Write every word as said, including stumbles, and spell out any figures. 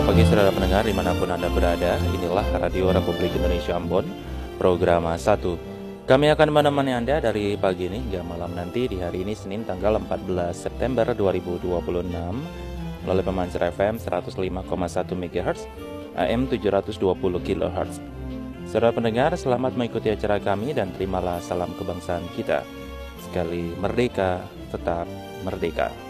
pagi saudara pendengar dimanapun Anda berada. Inilah Radio Republik Indonesia Ambon, program satu. Kami akan menemani Anda dari pagi ini hingga malam nanti di hari ini Senin tanggal empat belas September dua ribu dua puluh enam melalui pemancar F M seratus lima koma satu megahertz, A M tujuh ratus dua puluh kilohertz. Saudara pendengar, selamat mengikuti acara kami dan terimalah salam kebangsaan kita. Sekali merdeka, tetap merdeka.